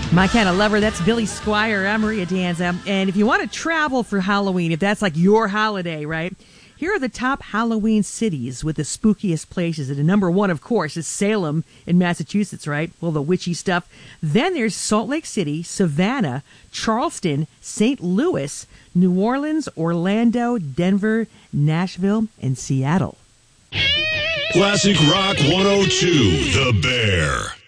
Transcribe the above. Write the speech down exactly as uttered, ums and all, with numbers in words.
My Kind of Lover, that's Billy Squier. I'm Maria Danza. And if you want to travel for Halloween, if that's like your holiday, right? Here are the top Halloween cities with the spookiest places. And number one, of course, is Salem in Massachusetts, right? Well, the witchy stuff. Then there's Salt Lake City, Savannah, Charleston, Saint Louis, New Orleans, Orlando, Denver, Nashville, and Seattle. Classic Rock one oh two, The Bear.